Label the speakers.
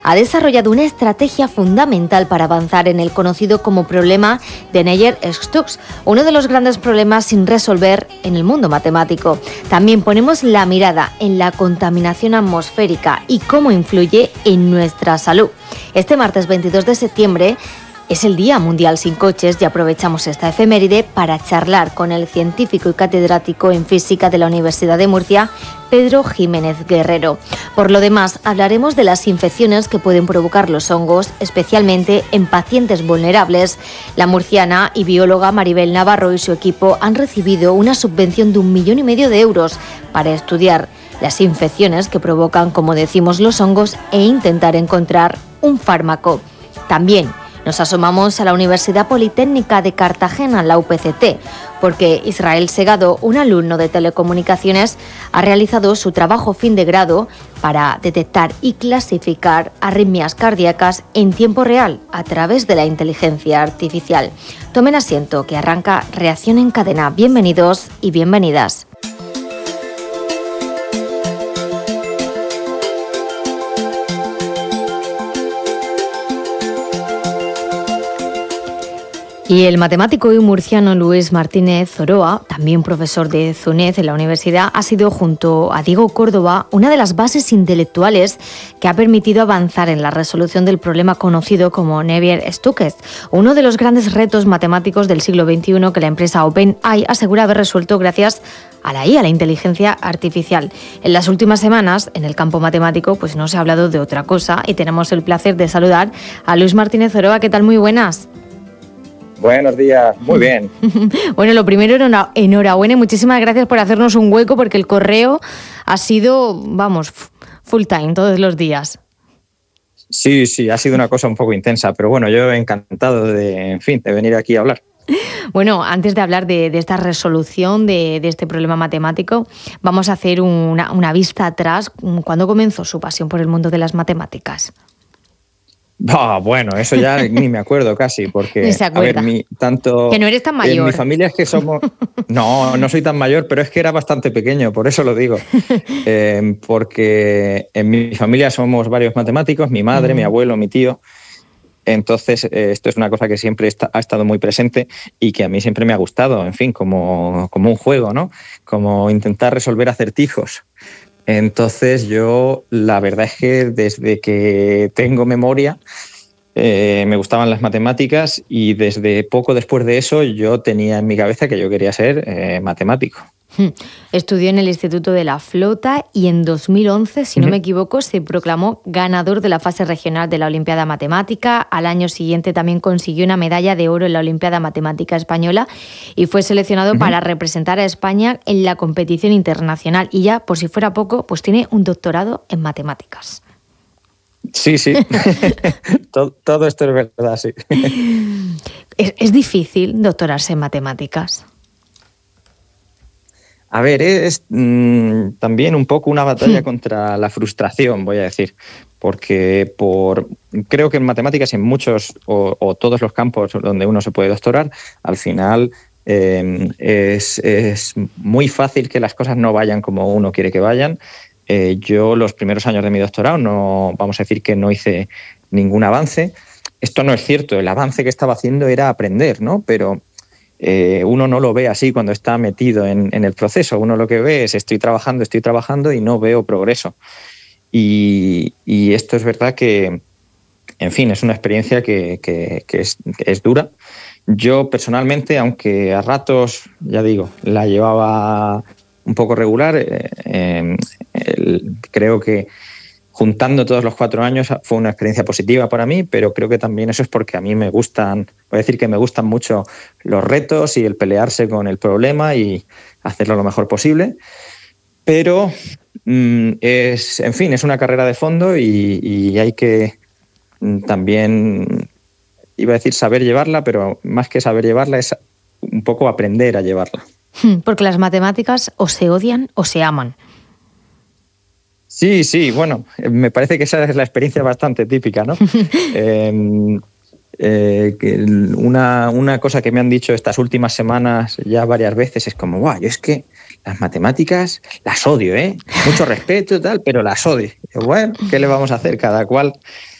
Speaker 1: ha desarrollado una estrategia fundamental para avanzar en el conocido como problema de Navier-Stokes, uno de los grandes problemas sin resolver en el mundo matemático. También ponemos la mirada en la contaminación atmosférica y cómo influye en nuestra salud. Este martes 22 de septiembre es el Día Mundial sin Coches y aprovechamos esta efeméride para charlar con el científico y catedrático en física de la Universidad de Murcia, Pedro Jiménez Guerrero. Por lo demás, hablaremos de las infecciones que pueden provocar los hongos, especialmente en pacientes vulnerables. La murciana y bióloga Maribel Navarro y su equipo han recibido una subvención de 1,5 millones de euros para estudiar las infecciones que provocan, como decimos, los hongos e intentar encontrar un fármaco. También nos asomamos a la Universidad Politécnica de Cartagena, la UPCT, porque Israel Segado, un alumno de telecomunicaciones, ha realizado su trabajo fin de grado para detectar y clasificar arritmias cardíacas en tiempo real a través de la inteligencia artificial. Tomen asiento, que arranca Reacción en Cadena. Bienvenidos y bienvenidas. Y el matemático y murciano Luis Martínez Oroa, también profesor de CUNED en la universidad, ha sido, junto a Diego Córdoba, una de las bases intelectuales que ha permitido avanzar en la resolución del problema conocido como Navier-Stokes, uno de los grandes retos matemáticos del siglo XXI que la empresa OpenAI asegura haber resuelto gracias a la IA, a la inteligencia artificial. En las últimas semanas, en el campo matemático, pues no se ha hablado de otra cosa y tenemos el placer de saludar a Luis Martínez Oroa. ¿Qué tal? Muy buenas.
Speaker 2: Buenos días, muy bien.
Speaker 1: Bueno, lo primero, enhorabuena y muchísimas gracias por hacernos un hueco, porque el correo ha sido, vamos, full time, todos los días.
Speaker 2: Sí, ha sido una cosa un poco intensa, pero bueno, yo encantado de venir aquí a hablar.
Speaker 1: Bueno, antes de hablar de esta resolución de este problema matemático, vamos a hacer una vista atrás. ¿Cuándo comenzó su pasión por el mundo de las matemáticas?
Speaker 2: Bueno, eso ya ni me acuerdo casi, porque
Speaker 1: ni se acuerda.
Speaker 2: A ver, tanto
Speaker 1: que no eres tan mayor.
Speaker 2: En mi familia es que somos... No soy tan mayor, pero es que era bastante pequeño, por eso lo digo. Porque en mi familia somos varios matemáticos, mi madre, mi abuelo, mi tío. Entonces, esto es una cosa que siempre ha estado muy presente y que a mí siempre me ha gustado, en fin, como un juego, ¿no? Como intentar resolver acertijos. Entonces yo, la verdad es que desde que tengo memoria me gustaban las matemáticas y desde poco después de eso yo tenía en mi cabeza que yo quería ser matemático.
Speaker 1: Estudió en el Instituto de la Flota y en 2011, si no me equivoco, se proclamó ganador de la fase regional de la Olimpiada Matemática. Al año siguiente también consiguió una medalla de oro en la Olimpiada Matemática Española y fue seleccionado para representar a España en la competición internacional. Y ya, por si fuera poco, pues tiene un doctorado en matemáticas.
Speaker 2: Sí. todo esto es verdad, sí.
Speaker 1: ¿Es difícil doctorarse en matemáticas?
Speaker 2: A ver, es también un poco una batalla contra la frustración, voy a decir, porque creo que en matemáticas, en muchos o todos los campos donde uno se puede doctorar, al final es muy fácil que las cosas no vayan como uno quiere que vayan. Yo los primeros años de mi doctorado vamos a decir que no hice ningún avance. Esto no es cierto, el avance que estaba haciendo era aprender, ¿no? Pero uno no lo ve así cuando está metido en el proceso. Uno lo que ve es estoy trabajando y no veo progreso. Y esto es verdad que, en fin, es una experiencia que es dura. Yo personalmente, aunque a ratos, ya digo, la llevaba un poco regular, creo que juntando todos los 4 años fue una experiencia positiva para mí, pero creo que también eso es porque a mí me gustan mucho los retos y el pelearse con el problema y hacerlo lo mejor posible. Pero es una carrera de fondo y hay que también, iba a decir saber llevarla, pero más que saber llevarla es un poco aprender a llevarla.
Speaker 1: Porque las matemáticas o se odian o se aman.
Speaker 2: Sí, bueno, me parece que esa es la experiencia bastante típica, ¿no? Una cosa que me han dicho estas últimas semanas ya varias veces es como, es que las matemáticas las odio, mucho respeto y tal, pero las odio. Bueno, ¿qué le vamos a hacer? Cada cual